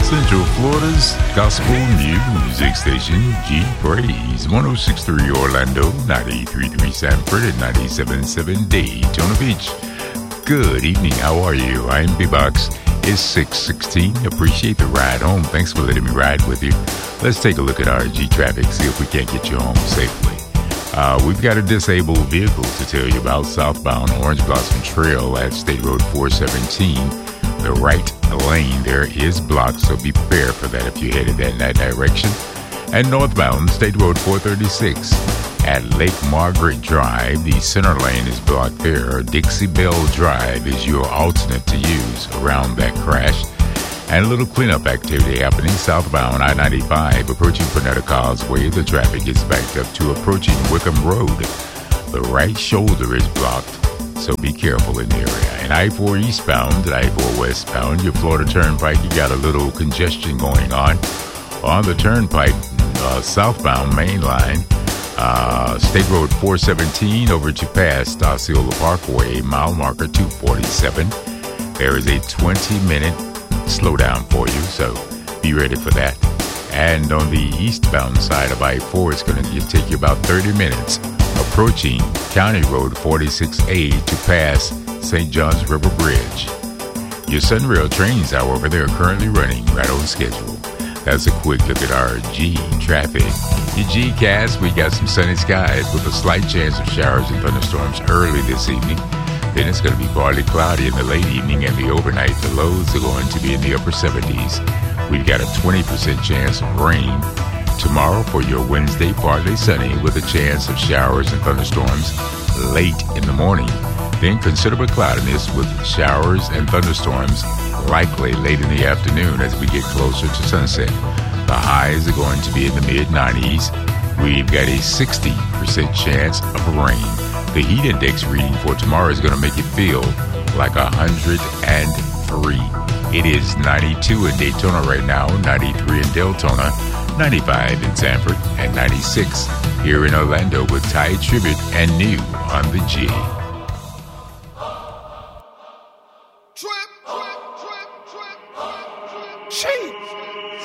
Central Florida's gospel music station, G Praise, 106.3 Orlando, 93.3 Sanford, and 97.7 Daytona Beach. Good evening, how are you? I'm B-Box. It's 6:16. Appreciate the ride home. Thanks for letting me ride with you. Let's take a look at our G traffic, see if we can't get you home safely. We've got a disabled vehicle to tell you about southbound Orange Blossom Trail at State Road 417. The right lane there is blocked, so be prepared for that if you're headed in that direction. And northbound State Road 436 at Lake Margaret Drive, the center lane is blocked there. Dixie Belle Drive is your alternate to use around that crash. And a little cleanup activity happening southbound I-95 approaching Panetta Causeway. The traffic is backed up to approaching Wickham Road. The right shoulder is blocked, so be careful in the area. And I-4 eastbound and I-4 westbound, your Florida Turnpike, you got a little congestion going on. On the Turnpike, southbound main line, State Road 417 over to past Osceola Parkway, mile marker 247. There is a 20-minute slowdown for you, so be ready for that. And on the eastbound side of I-4, it's going to take you about 30 minutes approaching County Road 46A to pass St. John's River Bridge. Your Sunrail trains, however, they're currently running right on schedule. That's a quick look at our G traffic. Your G-Cast, we got some sunny skies with a slight chance of showers and thunderstorms early this evening. Then it's going to be partly cloudy in the late evening, and the overnight, the lows are going to be in the upper 70s. We've got a 20% chance of rain. Tomorrow for your Wednesday, partly sunny with a chance of showers and thunderstorms late in the morning. Then considerable cloudiness with showers and thunderstorms likely late in the afternoon as we get closer to sunset. The highs are going to be in the mid-90s. We've got a 60% chance of rain. The heat index reading for tomorrow is going to make it feel like 103. It is 92 in Daytona right now, 93 in Deltona, 95 in Sanford, and 96 here in Orlando with Tide Tribute and New on the G.